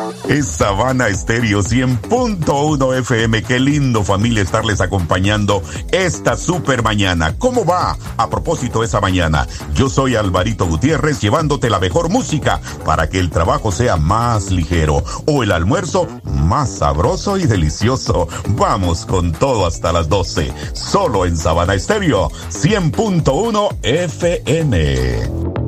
Es Sabana Estéreo 100.1 FM. Qué lindo, familia, estarles acompañando esta super mañana. ¿Cómo va? A propósito, esa mañana, yo soy Alvarito Gutiérrez, llevándote la mejor música para que el trabajo sea más ligero o el almuerzo más sabroso y delicioso. Vamos con todo hasta las 12, solo en Sabana Estéreo 100.1 FM.